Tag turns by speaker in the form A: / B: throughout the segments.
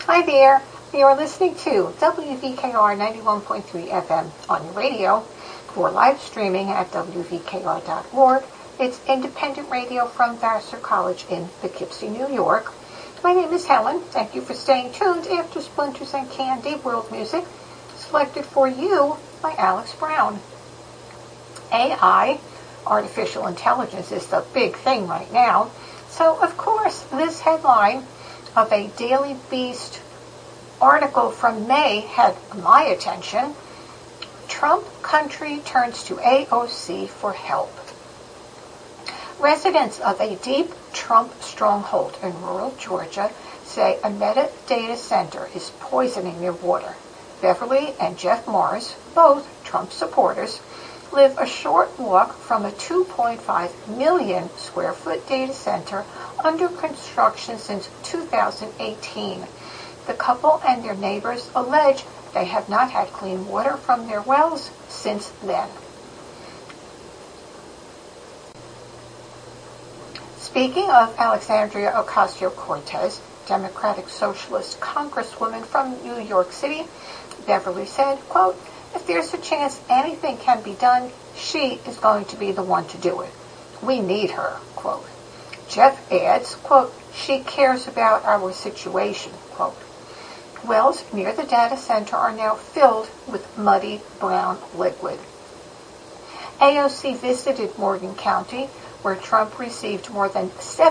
A: Hi there. You are listening to WVKR 91.3 FM on your radio or live streaming at WVKR.org. It's independent radio from Vassar College in Poughkeepsie, New York. My name is Helen. Thank you for staying tuned after Splinters and Candy World Music, selected for you by Alex Brown. AI, artificial intelligence, is the big thing right now. So, of course, this headline of a Daily Beast article from May had my attention. Trump country turns to AOC for help. Residents of a deep Trump stronghold in rural Georgia say a Meta data center is poisoning their water. Beverly and Jeff Morris, both Trump supporters, live a short walk from a 2.5 million square foot data center under construction since 2018. The couple and their neighbors allege they have not had clean water from their wells since then. Speaking of Alexandria Ocasio-Cortez, Democratic Socialist Congresswoman from New York City, Beverly said, quote, "If there's a chance anything can be done, she is going to be the one to do it. We need her," quote. Jeff adds, quote, "She cares about our situation," quote. Wells near the data center are now filled with muddy brown liquid. AOC visited Morgan County, where Trump received more than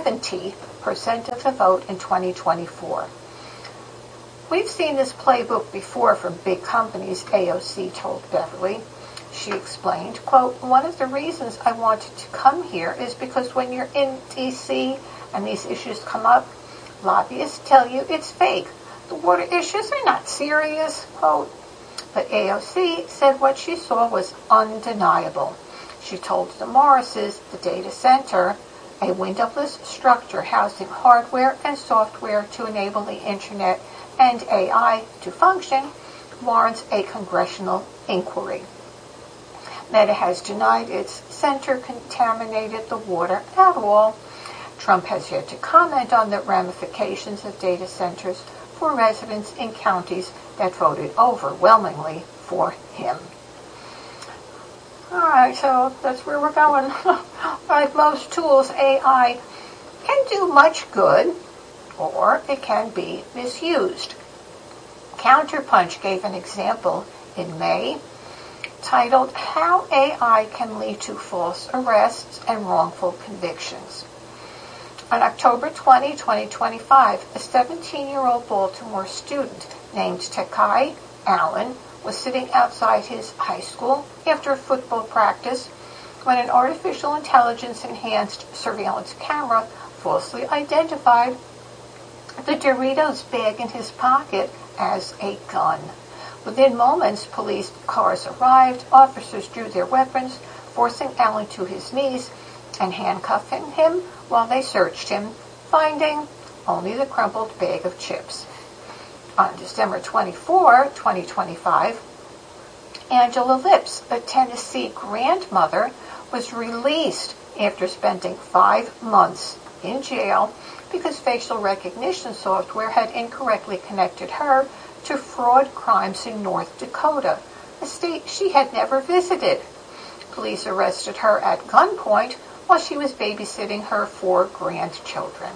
A: 70% of the vote in 2024. "We've seen this playbook before from big companies," AOC told Beverly. She explained, quote, "One of the reasons I wanted to come here is because when you're in D.C. and these issues come up, lobbyists tell you it's fake. The water issues are not serious," quote. But AOC said what she saw was undeniable. She told the Morrises the data center, a windowless structure housing hardware and software to enable the internet and AI to function, warrants a congressional inquiry. Meta has denied its center contaminated the water at all. Trump has yet to comment on the ramifications of data centers for residents in counties that voted overwhelmingly for him. All right, so that's where we're going. Like most tools, AI can do much good, or it can be misused. Counterpunch gave an example in May titled "How AI Can Lead to False Arrests and Wrongful Convictions." On October 20, 2025, a 17-year-old Baltimore student named Takai Allen was sitting outside his high school after a football practice when an artificial intelligence-enhanced surveillance camera falsely identified the Doritos bag in his pocket as a gun. Within moments, police cars arrived, officers drew their weapons, forcing Allen to his knees and handcuffing him while they searched him, finding only the crumpled bag of chips. On December 24, 2025, Angela Lips, a Tennessee grandmother, was released after spending 5 months in jail because facial recognition software had incorrectly connected her to fraud crimes in North Dakota, a state she had never visited. Police arrested her at gunpoint while she was babysitting her 4 grandchildren.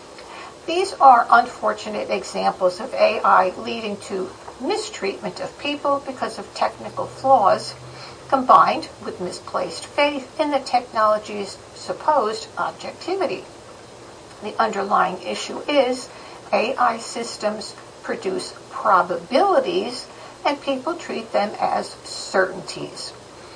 A: These are unfortunate examples of AI leading to mistreatment of people because of technical flaws, combined with misplaced faith in the technology's supposed objectivity. The underlying issue is AI systems produce probabilities and people treat them as certainties.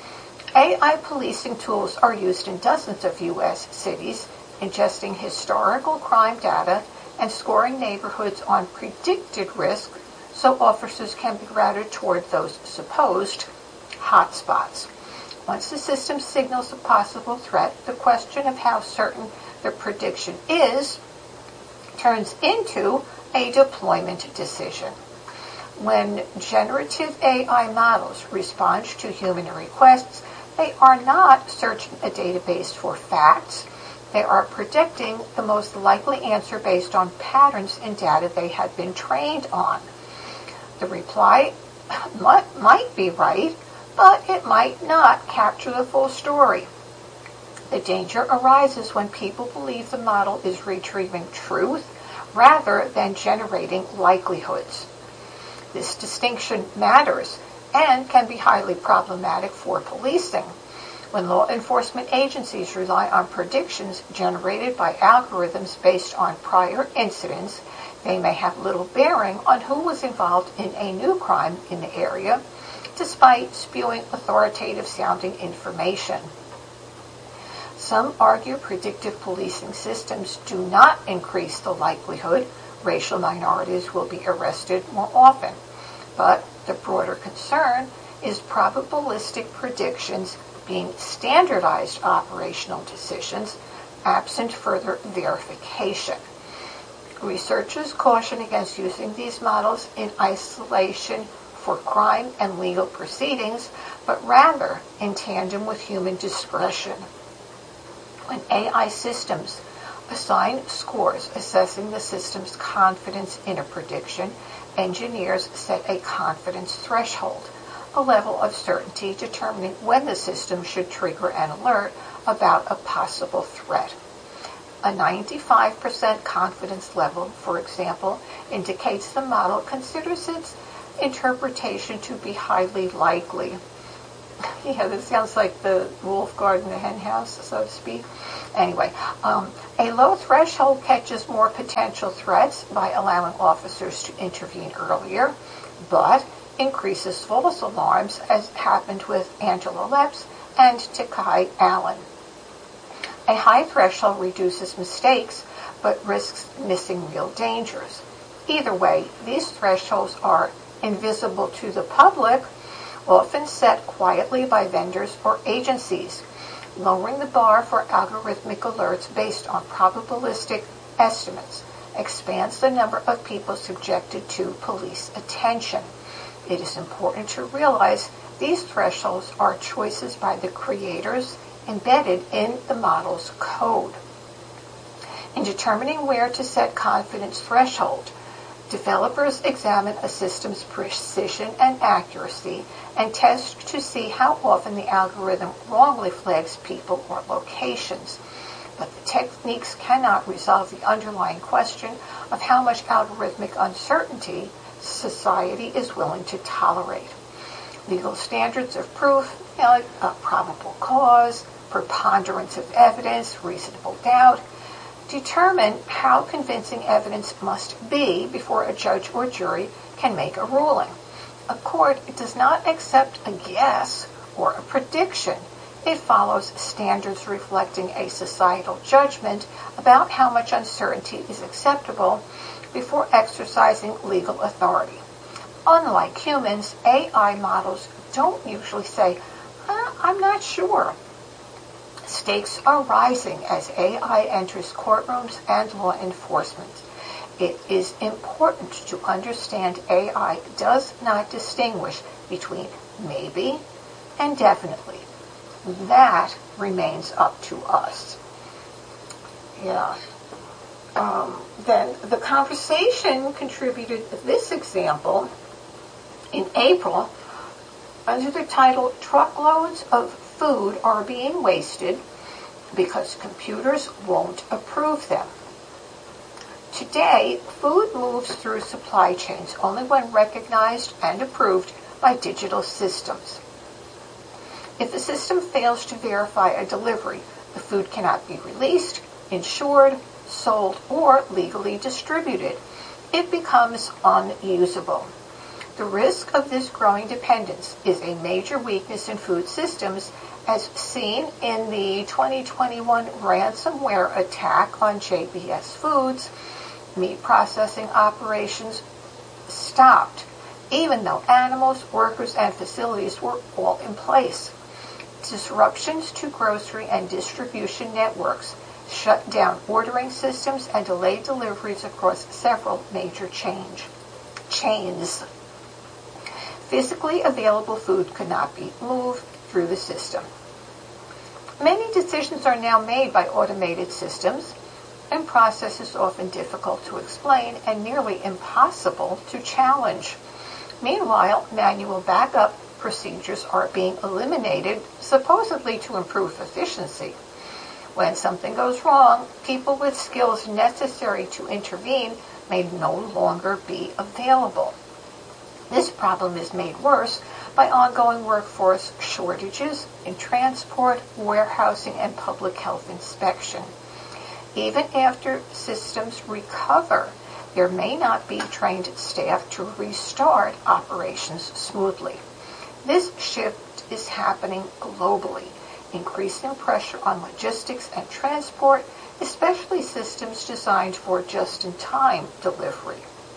A: AI policing tools are used in dozens of U.S. cities, ingesting historical crime data and scoring neighborhoods on predicted risk so officers can be routed toward those supposed hotspots. Once the system signals a possible threat, the question of how certain the prediction is turns into a deployment decision. When generative AI models respond to human requests, they are not searching a database for facts. They are predicting the most likely answer based on patterns in data they had been trained on. The reply might be right, but it might not capture the full story. The danger arises when people believe the model is retrieving truth rather than generating likelihoods. This distinction matters and can be highly problematic for policing. When law enforcement agencies rely on predictions generated by algorithms based on prior incidents, they may have little bearing on who was involved in a new crime in the area, despite spewing authoritative-sounding information. Some argue predictive policing systems do not increase the likelihood racial minorities will be arrested more often, but the broader concern is probabilistic predictions being standardized operational decisions absent further verification. Researchers caution against using these models in isolation for crime and legal proceedings, but rather in tandem with human discretion. When AI systems assign scores assessing the system's confidence in a prediction, engineers set a confidence threshold, a level of certainty determining when the system should trigger an alert about a possible threat. A 95% confidence level, for example, indicates the model considers its interpretation to be highly likely. Yeah, this sounds like the wolf guard in the hen house, so to speak. Anyway, a low threshold catches more potential threats by allowing officers to intervene earlier, but increases false alarms, as happened with Angela Leps and Takai Allen. A high threshold reduces mistakes, but risks missing real dangers. Either way, these thresholds are invisible to the public, often set quietly by vendors or agencies. Lowering the bar for algorithmic alerts based on probabilistic estimates expands the number of people subjected to police attention. It is important to realize these thresholds are choices by the creators embedded in the model's code. In determining where to set confidence threshold, developers examine a system's precision and accuracy and test to see how often the algorithm wrongly flags people or locations. But the techniques cannot resolve the underlying question of how much algorithmic uncertainty society is willing to tolerate. Legal standards of proof, like probable cause, preponderance of evidence, reasonable doubt, determine how convincing evidence must be before a judge or jury can make a ruling. A court does not accept a guess or a prediction. It follows standards reflecting a societal judgment about how much uncertainty is acceptable before exercising legal authority. Unlike humans, AI models don't usually say, I'm not sure. Stakes are rising as AI enters courtrooms and law enforcement. It is important to understand AI does not distinguish between maybe and definitely. That remains up to us. Yeah. Then the conversation contributed this example in April under the title, "Truckloads of Food Are Being Wasted Because Computers Won't Approve Them." Today, food moves through supply chains only when recognized and approved by digital systems. If the system fails to verify a delivery, the food cannot be released, insured, sold, or legally distributed. It becomes unusable. The risk of this growing dependence is a major weakness in food systems, as seen in the 2021 ransomware attack on JBS Foods. Meat processing operations stopped, even though animals, workers, and facilities were all in place. Disruptions to grocery and distribution networks shut down ordering systems and delayed deliveries across several major chains. Physically available food could not be moved through the system. Many decisions are now made by automated systems, and process is often difficult to explain and nearly impossible to challenge. Meanwhile, manual backup procedures are being eliminated, supposedly to improve efficiency. When something goes wrong, people with skills necessary to intervene may no longer be available. This problem is made worse by ongoing workforce shortages in transport, warehousing, and public health inspection. Even after systems recover, there may not be trained staff to restart operations smoothly. This shift is happening globally, increasing pressure on logistics and transport, especially systems designed for just-in-time delivery.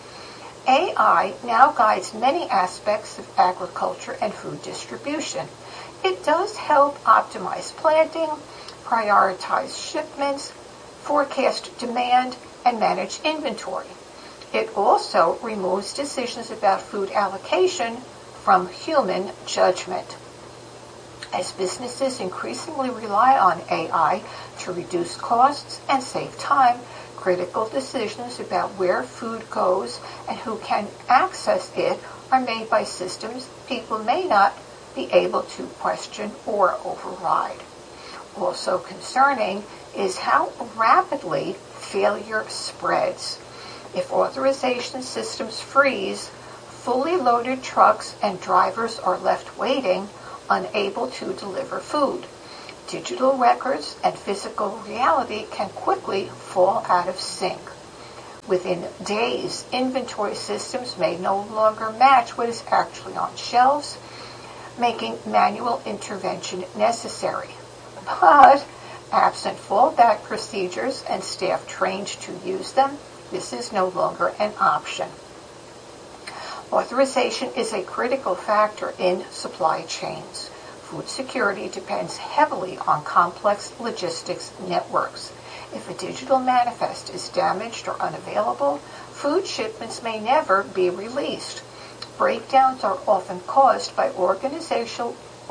A: AI now guides many aspects of agriculture and food distribution. It does help optimize planting, prioritize shipments, forecast demand, and manage inventory. It also removes decisions about food allocation from human judgment. As businesses increasingly rely on AI to reduce costs and save time, critical decisions about where food goes and who can access it are made by systems people may not be able to question or override. Also concerning is how rapidly failure spreads. If authorization systems freeze, fully loaded trucks and drivers are left waiting, unable to deliver food. Digital records and physical reality can quickly fall out of sync. Within days, inventory systems may no longer match what is actually on shelves, making manual intervention necessary. But absent fallback procedures and staff trained to use them, this is no longer an option. Authorization is a critical factor in supply chains. Food security depends heavily on complex logistics networks. If a digital manifest is damaged or unavailable, food shipments may never be released. Breakdowns are often caused by organizational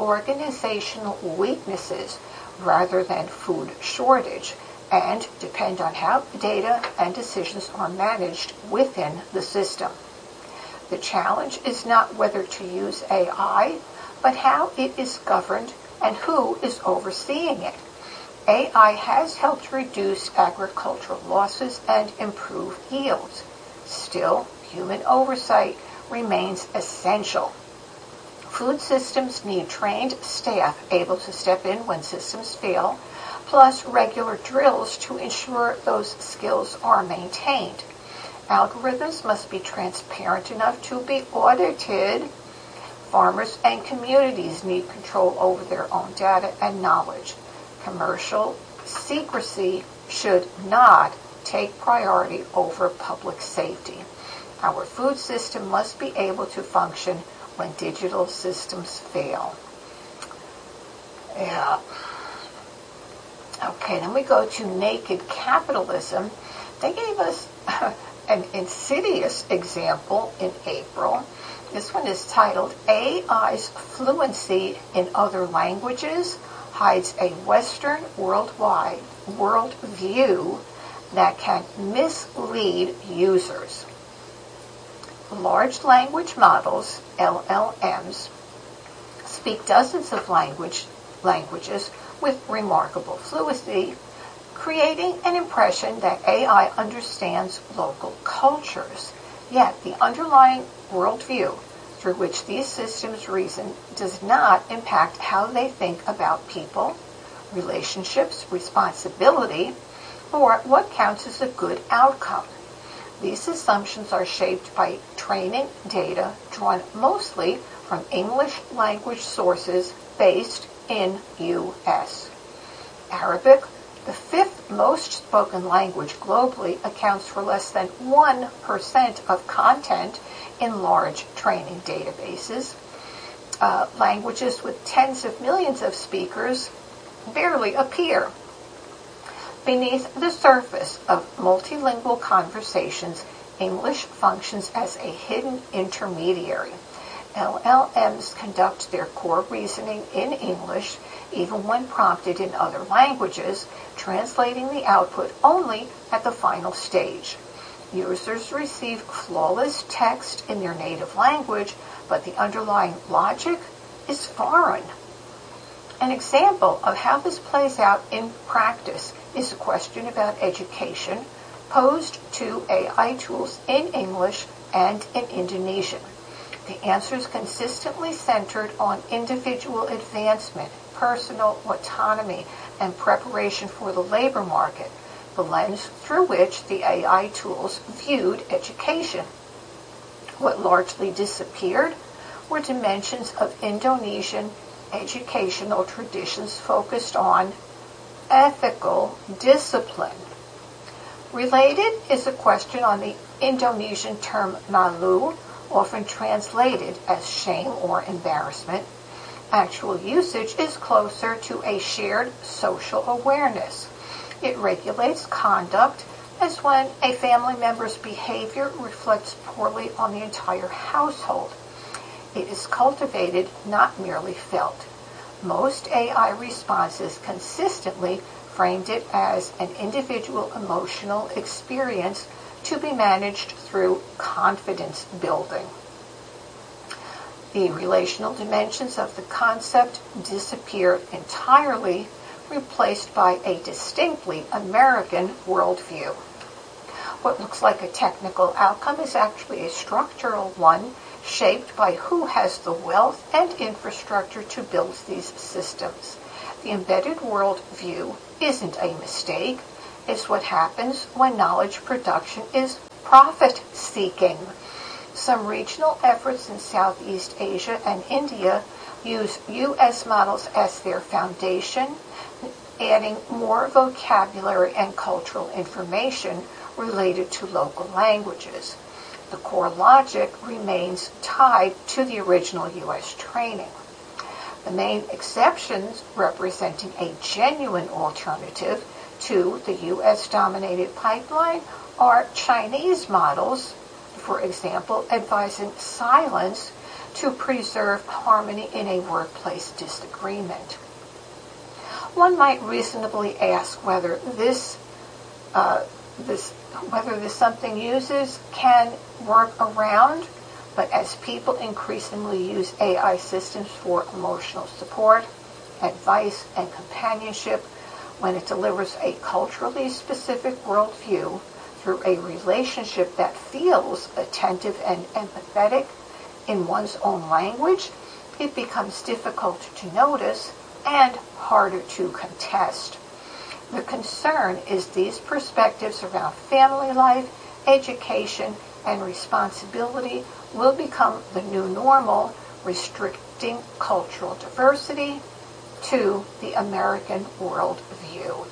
A: weaknesses rather than food shortage, and depend on how data and decisions are managed within the system. The challenge is not whether to use AI, but how it is governed and who is overseeing it. AI has helped reduce agricultural losses and improve yields. Still, human oversight remains essential. Food systems need trained staff able to step in when systems fail, plus regular drills to ensure those skills are maintained. Algorithms must be transparent enough to be audited. Farmers and communities need control over their own data and knowledge. Commercial secrecy should not take priority over public safety. Our food system must be able to function when digital systems fail. Yeah. Okay, then we go to naked capitalism. They gave us an insidious example in April. This one is titled AI's Fluency in Other Languages Hides a Western Worldwide Worldview that can mislead users. Large language models, LLMs, speak dozens of languages with remarkable fluency, creating an impression that AI understands local cultures. Yet the underlying worldview through which these systems reason does not impact how they think about people, relationships, responsibility, or what counts as a good outcome. These assumptions are shaped by training data drawn mostly from English language sources based in U.S. Arabic, the fifth most spoken language globally, accounts for less than 1% of content in large training databases. Languages with tens of millions of speakers barely appear. Beneath the surface of multilingual conversations, English functions as a hidden intermediary. LLMs conduct their core reasoning in English, even when prompted in other languages, translating the output only at the final stage. Users receive flawless text in their native language, but the underlying logic is foreign. An example of how this plays out in practice is a question about education posed to AI tools in English and in Indonesian. The answers consistently centered on individual advancement, personal autonomy, and preparation for the labor market, the lens through which the AI tools viewed education. What largely disappeared were dimensions of Indonesian educational traditions focused on ethical discipline. Related is a question on the Indonesian term malu, often translated as shame or embarrassment. Actual usage is closer to a shared social awareness. It regulates conduct as when a family member's behavior reflects poorly on the entire household. It is cultivated, not merely felt. Most AI responses consistently framed it as an individual emotional experience to be managed through confidence building. The relational dimensions of the concept disappeared entirely, replaced by a distinctly American worldview. What looks like a technical outcome is actually a structural one, shaped by who has the wealth and infrastructure to build these systems. The embedded worldview isn't a mistake. It's what happens when knowledge production is profit-seeking. Some regional efforts in Southeast Asia and India use U.S. models as their foundation, adding more vocabulary and cultural information related to local languages. The core logic remains tied to the original U.S. training. The main exceptions representing a genuine alternative to the U.S.-dominated pipeline are Chinese models, for example, advising silence to preserve harmony in a workplace disagreement. One might reasonably ask whether this something users can work around, but as people increasingly use AI systems for emotional support, advice, and companionship, when it delivers a culturally specific worldview through a relationship that feels attentive and empathetic in one's own language, it becomes difficult to notice and harder to contest. The concern is these perspectives around family life, education, and responsibility will become the new normal, restricting cultural diversity to the American worldview.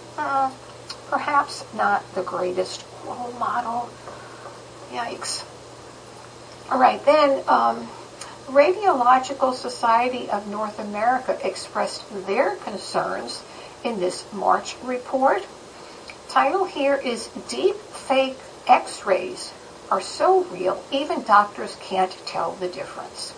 A: Perhaps not the greatest role model. Yikes. All right, then Radiological Society of North America expressed their concerns in this March report. Title here is Deep Fake X-rays are so real, even doctors can't tell the difference.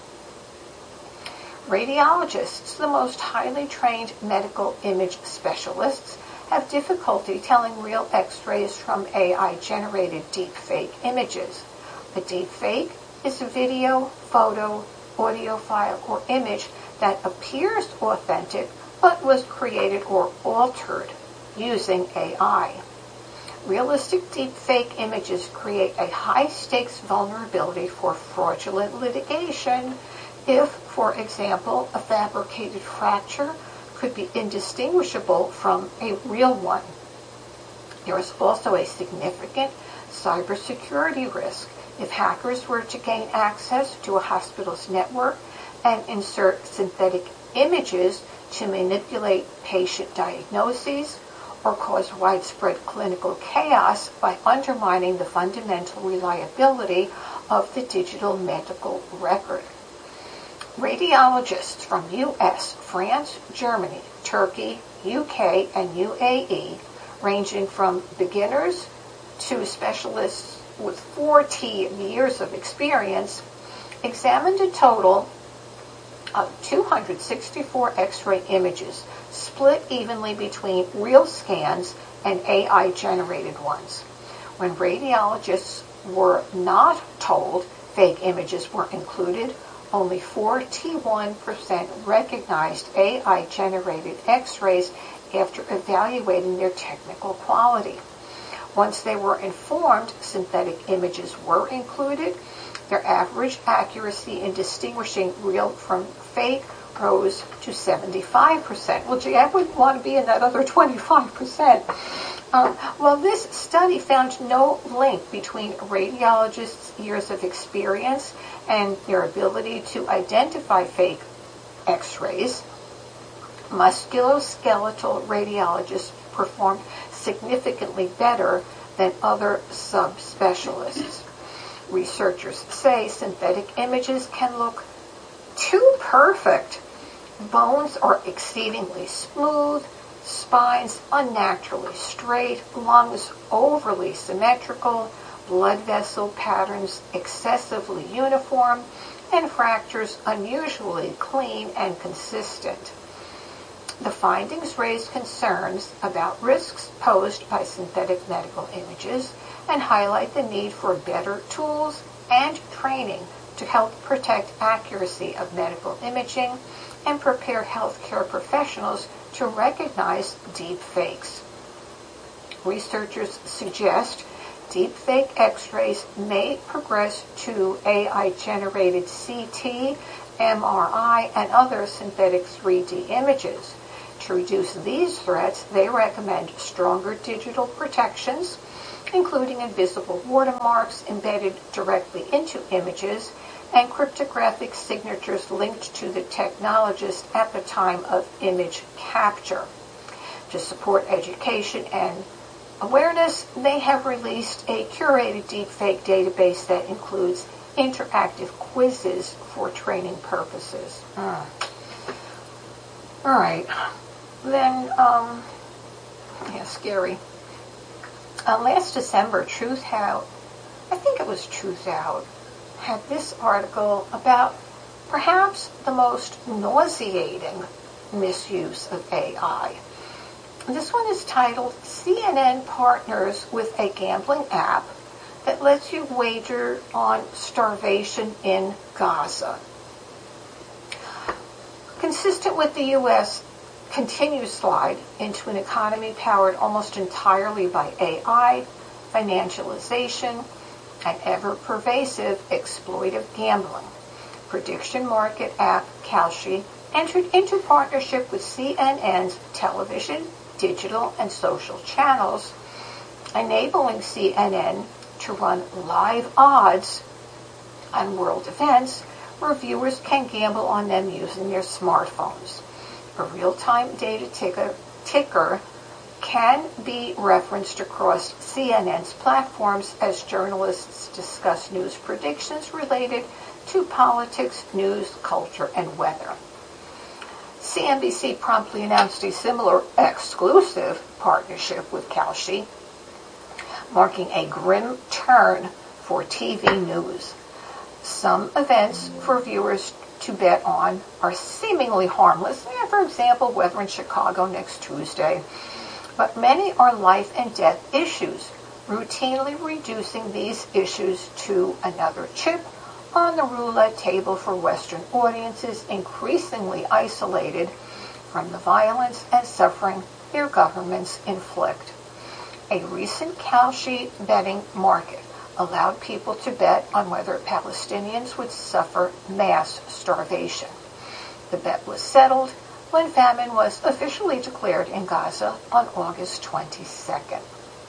A: Radiologists, the most highly trained medical image specialists, have difficulty telling real X-rays from AI-generated deepfake images. A deepfake is a video, photo, audio file, or image that appears authentic but was created or altered using AI. Realistic deepfake images create a high-stakes vulnerability for fraudulent litigation if, for example, a fabricated fracture could be indistinguishable from a real one. There is also a significant cybersecurity risk if hackers were to gain access to a hospital's network and insert synthetic images to manipulate patient diagnoses or cause widespread clinical chaos by undermining the fundamental reliability of the digital medical record. Radiologists from U.S., France, Germany, Turkey, UK, and UAE, ranging from beginners to specialists with 40 years of experience, examined a total of 264 X-ray images, split evenly between real scans and AI-generated ones. When radiologists were not told fake images were included, only 41% recognized AI-generated X-rays after evaluating their technical quality. Once they were informed synthetic images were included, their average accuracy in distinguishing real from fake rose to 75%. Well, gee, I wouldn't want to be in that other 25%. Well, this study found no link between radiologists' years of experience and their ability to identify fake X-rays. Musculoskeletal radiologists performed significantly better than other subspecialists. Researchers say synthetic images can look too perfect. Bones are exceedingly smooth, spines unnaturally straight, lungs overly symmetrical, blood vessel patterns excessively uniform, and fractures unusually clean and consistent. The findings raise concerns about risks posed by synthetic medical images and highlight the need for better tools and training to help protect accuracy of medical imaging and prepare healthcare professionals to recognize deep fakes. Researchers suggest deep fake X-rays may progress to AI-generated CT, MRI, and other synthetic 3D images. To reduce these threats, they recommend stronger digital protections, including invisible watermarks embedded directly into images and cryptographic signatures linked to the technologist at the time of image capture. To support education and awareness, they have released a curated deepfake database that includes interactive quizzes for training purposes. All right. Then, scary. Last December, Truth Out, had this article about perhaps the most nauseating misuse of AI. This one is titled, CNN Partners with a Gambling App That Lets You Wager on Starvation in Gaza. Consistent with the U.S. continued slide into an economy powered almost entirely by AI, financialization, and ever-pervasive exploitive gambling, prediction market app Kalshi entered into partnership with CNN's television, digital, and social channels, enabling CNN to run live odds on world events where viewers can gamble on them using their smartphones. A real-time data ticker can be referenced across CNN's platforms as journalists discuss news predictions related to politics, news, culture, and weather. CNBC promptly announced a similar exclusive partnership with Kalshi, marking a grim turn for TV news. Some events for viewers to bet on are seemingly harmless. For example, weather in Chicago next Tuesday. But many are life and death issues, routinely reducing these issues to another chip on the roulette table for Western audiences increasingly isolated from the violence and suffering their governments inflict. A recent Kalshi betting market allowed people to bet on whether Palestinians would suffer mass starvation. The bet was settled when famine was officially declared in Gaza on August 22nd.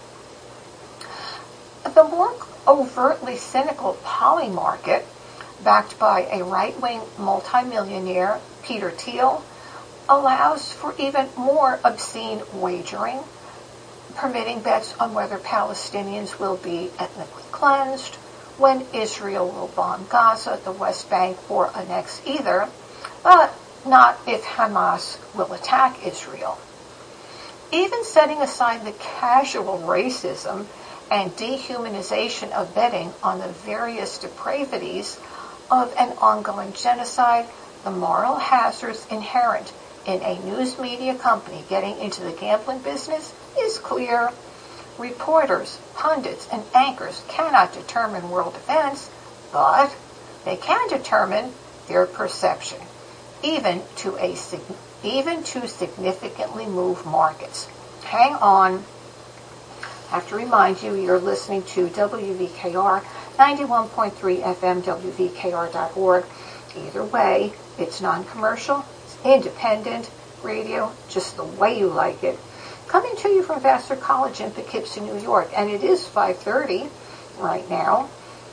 A: The more overtly cynical Poly market, backed by a right-wing multimillionaire, Peter Thiel, allows for even more obscene wagering, permitting bets on whether Palestinians will be ethnically cleansed, when Israel will bomb Gaza, the West Bank, or annex either, but not if Hamas will attack Israel. Even setting aside the casual racism and dehumanization of betting on the various depravities of an ongoing genocide, the moral hazards inherent in a news media company getting into the gambling business is clear. Reporters, pundits, and anchors cannot determine world events, but they can determine their perception, even to significantly move markets. Hang on. I have to remind you, you're listening to WVKR 91.3 FM, WVKR.org. Either way, it's non-commercial, it's independent radio, just the way you like it. Coming to you from Vassar College in Poughkeepsie, New York, and it is 5:30 right now.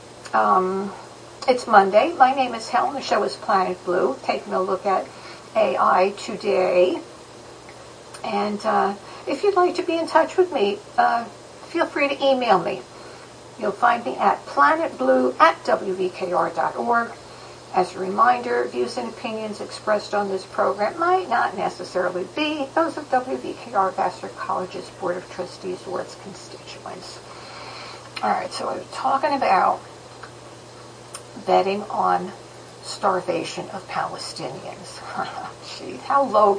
A: It's Monday. My name is Helen. The show is Planet Blue, taking a look at AI today. And if you'd like to be in touch with me, feel free to email me. You'll find me at planetblue@wvkr.org. As a reminder, views and opinions expressed on this program might not necessarily be those of WVKR Vassar College's Board of Trustees or its constituents. All right, so I'm talking about betting on starvation of Palestinians. Gee, how low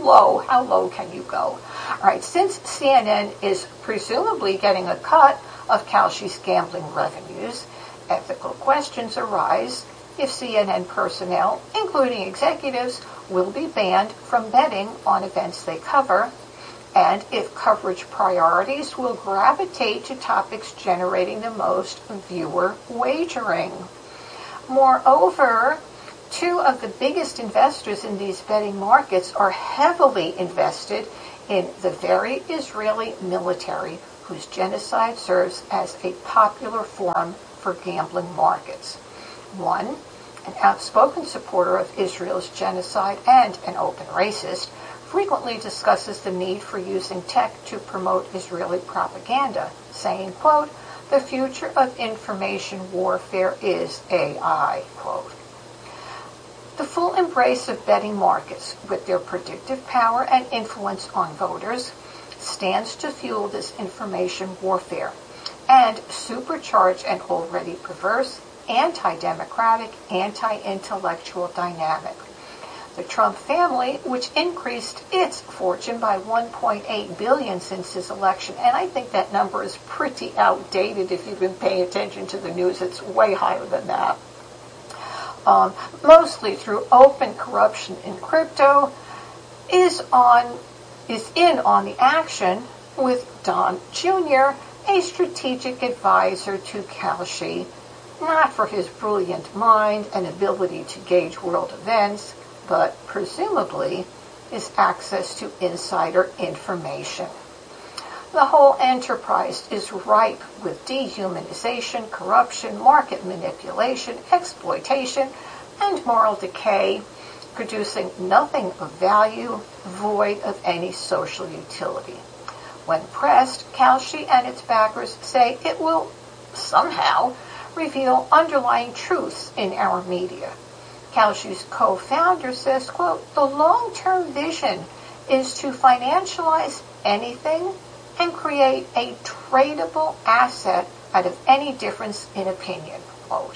A: can you go? All right, since CNN is presumably getting a cut of Kalshi's gambling revenues, ethical questions arise if CNN personnel, including executives, will be banned from betting on events they cover, and if coverage priorities will gravitate to topics generating the most viewer wagering. Moreover, two of the biggest investors in these betting markets are heavily invested in the very Israeli military, whose genocide serves as a popular forum for gambling markets. One, an outspoken supporter of Israel's genocide and an open racist, frequently discusses the need for using tech to promote Israeli propaganda, saying, quote, "The future of information warfare is AI," quote. The full embrace of betting markets, with their predictive power and influence on voters, stands to fuel this information warfare and supercharge an already perverse, anti-democratic, anti-intellectual dynamic. The Trump family, which increased its fortune by $1.8 billion since his election, and I think that number is pretty outdated if you've been paying attention to the news. It's way higher than that. Mostly through open corruption in crypto, is in on the action with Don Jr., a strategic advisor to Kalshi, not for his brilliant mind and ability to gauge world events, but presumably his access to insider information. The whole enterprise is ripe with dehumanization, corruption, market manipulation, exploitation, and moral decay, producing nothing of value, void of any social utility. When pressed, Kalshi and its backers say it will somehow reveal underlying truths in our media. Kalshi's co-founder says, quote, "The long-term vision is to financialize anything and create a tradable asset out of any difference in opinion," quote.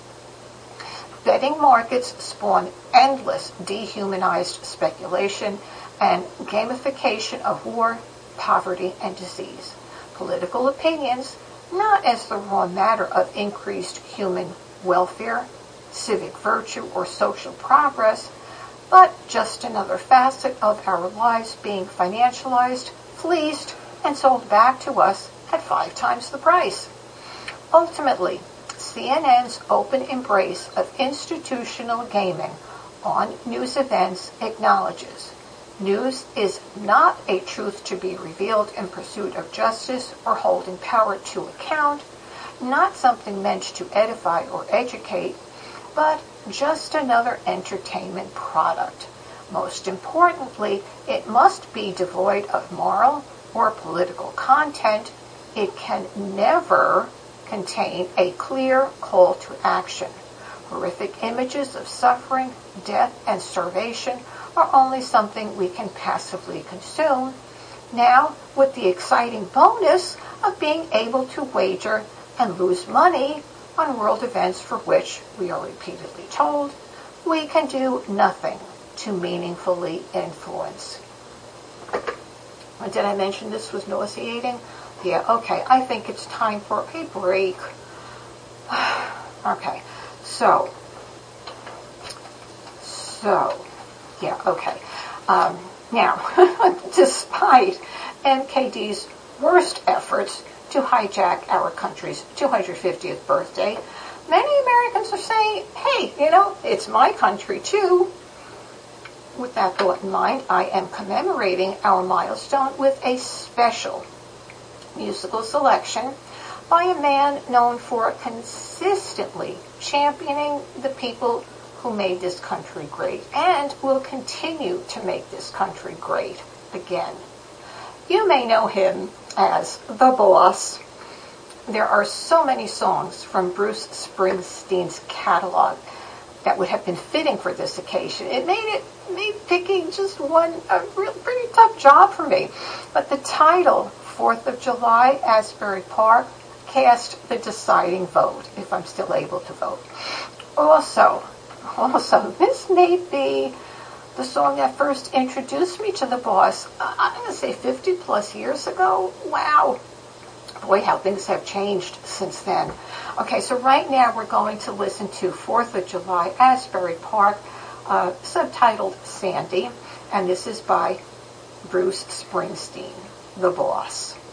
A: Betting markets spawn endless dehumanized speculation and gamification of war, poverty, and disease. Political opinions, not as the raw matter of increased human welfare, civic virtue, or social progress, but just another facet of our lives being financialized, fleeced, and sold back to us at 5 times the price. Ultimately, CNN's open embrace of institutional gaming on news events acknowledges news is not a truth to be revealed in pursuit of justice or holding power to account, not something meant to edify or educate, but just another entertainment product. Most importantly, it must be devoid of moral or political content. It can never contain a clear call to action. Horrific images of suffering, death, and starvation are only something we can passively consume, now with the exciting bonus of being able to wager and lose money on world events for which, we are repeatedly told, we can do nothing to meaningfully influence. Did I mention this was nauseating? Yeah, okay. I think it's time for a break. Okay. So, yeah, okay. Now, despite MKD's worst efforts to hijack our country's 250th birthday, many Americans are saying, hey, it's my country too. With that thought in mind, I am commemorating our milestone with a special musical selection by a man known for consistently championing the people who made this country great and will continue to make this country great again. You may know him as The Boss. There are so many songs from Bruce Springsteen's catalog that would have been fitting for this occasion. It made picking just one a pretty tough job for me. But the title, 4th of July, Asbury Park, cast the deciding vote, if I'm still able to vote. Also, this may be the song that first introduced me to The Boss, I'm going to say 50 plus years ago. Wow. Boy, how things have changed since then. Okay, so right now we're going to listen to 4th of July, Asbury Park, subtitled Sandy, and this is by Bruce Springsteen, The Boss.